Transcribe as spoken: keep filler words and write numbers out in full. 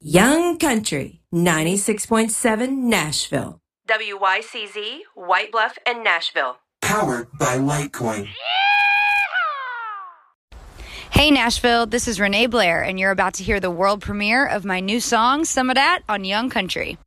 Young Country, ninety-six point seven Nashville. W Y C Z, White Bluff, and Nashville. Powered by Litecoin. Hey Nashville, this is Renee Blair, and you're about to hear the world premiere of my new song, Some of That, on Young Country.